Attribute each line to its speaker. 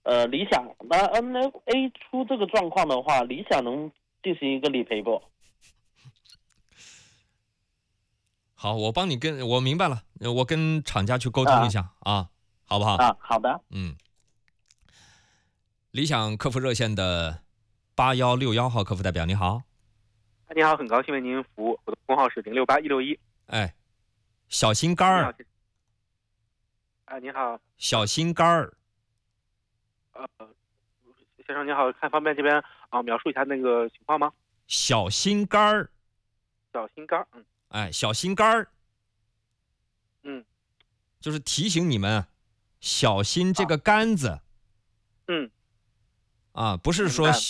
Speaker 1: 理想，那 NFA 出这个状况的话，理想能进行一个理赔不？
Speaker 2: 好，我明白了，我跟厂家去沟通一下啊，好不好？
Speaker 1: 好的。
Speaker 2: 理想客服热线的8161号客服代表，你好。
Speaker 3: 你好，很高兴为您服务，我的工号是068161。
Speaker 2: 哎，小心肝儿。
Speaker 3: 你好。
Speaker 2: 小心肝儿。
Speaker 3: 先生你好，看方便这边描述一下那个情况吗？
Speaker 2: 小心肝儿。
Speaker 3: 小心肝儿。
Speaker 2: 哎，小心肝儿。就是提醒你们小心这个杆子。
Speaker 3: 嗯。
Speaker 2: 不是说